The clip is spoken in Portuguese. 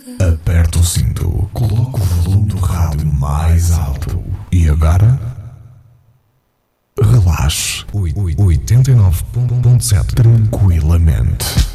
Aperta o cinto, coloca o volume do rádio mais alto e agora relaxe 89.7 tranquilamente.